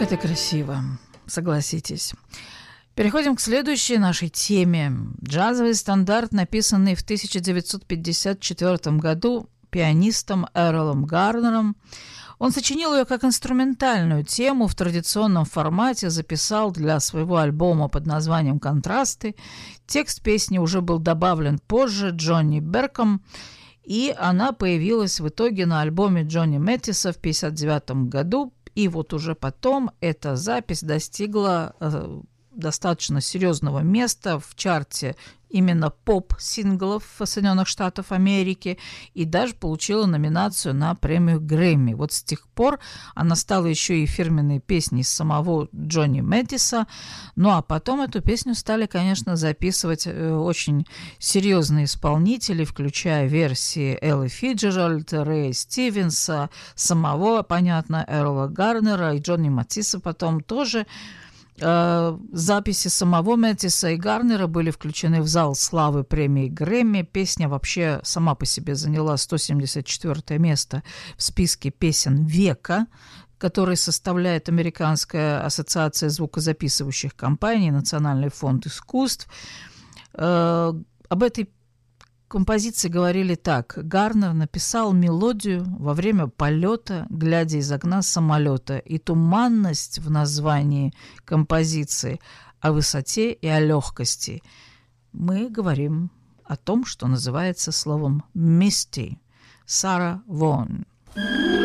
Как это красиво, согласитесь. Переходим к следующей нашей теме. Джазовый стандарт, написанный в 1954 году пианистом Эрлом Гарнером. Он сочинил ее как инструментальную тему в традиционном формате, записал для своего альбома под названием «Контрасты». Текст песни уже был добавлен позже Джонни Берком, и она появилась в итоге на альбоме Джонни Мэттиса в 1959 году. И вот уже потом эта запись достигла достаточно серьезного места в чарте именно поп-синглов Соединенных Штатов Америки и даже получила номинацию на премию Грэмми. Вот с тех пор она стала еще и фирменной песней самого Джонни Мэттиса. Ну а потом эту песню стали, конечно, записывать очень серьезные исполнители, включая версии Эллы Фицджеральд, Рэя Стивенса, самого, понятно, Эрла Гарнера и Джонни Мэттиса потом тоже. Записи самого Мэттиса и Гарнера были включены в зал славы премии Грэмми. Песня вообще сама по себе заняла 174 место в списке песен века, который составляет Американская ассоциация звукозаписывающих компаний, Национальный фонд искусств. Об этой композиции говорили так. Гарнер написал мелодию во время полета, глядя из окна самолета, и туманность в названии композиции о высоте и о легкости. Мы говорим о том, что называется словом «misty». Сара Вон.